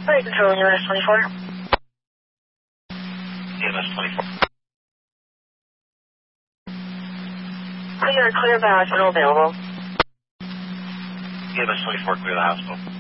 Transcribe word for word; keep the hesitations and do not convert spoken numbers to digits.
Flight control, U S twenty-four. U S twenty-four. Clear, clear the hospital available. U S twenty-four, clear the hospital.